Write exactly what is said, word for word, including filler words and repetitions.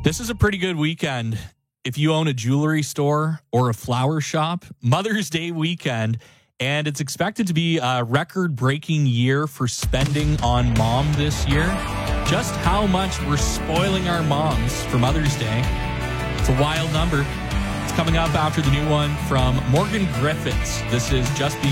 This is a pretty good weekend. If you own a jewelry store or a flower shop, Mother's Day weekend, and it's expected to be a record-breaking year for spending on mom this year. Just how much we're spoiling our moms for Mother's Day. It's a wild number. It's coming up after the new one from Morgan Griffiths. This is Just Being